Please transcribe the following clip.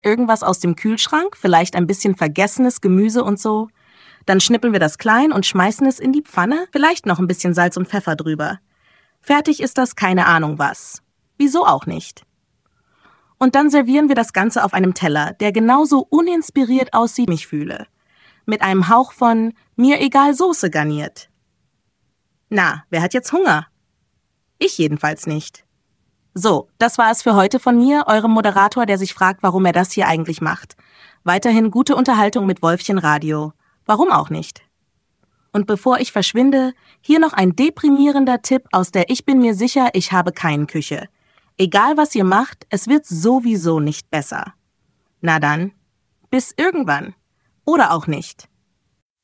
Irgendwas aus dem Kühlschrank, vielleicht ein bisschen vergessenes Gemüse und so. Dann schnippeln wir das klein und schmeißen es in die Pfanne, vielleicht noch ein bisschen Salz und Pfeffer drüber. Fertig ist das keine Ahnung was. Wieso auch nicht? Und dann servieren wir das Ganze auf einem Teller, der genauso uninspiriert aussieht, wie ich mich fühle. Mit einem Hauch von mir egal Soße garniert. Na, wer hat jetzt Hunger? Ich jedenfalls nicht. So, das war es für heute von mir, eurem Moderator, der sich fragt, warum er das hier eigentlich macht. Weiterhin gute Unterhaltung mit Wolfchen Radio. Warum auch nicht? Und bevor ich verschwinde, hier noch ein deprimierender Tipp aus der Ich bin mir sicher, ich habe keinen Küche. Egal was ihr macht, es wird sowieso nicht besser. Na dann, bis irgendwann. Oder auch nicht.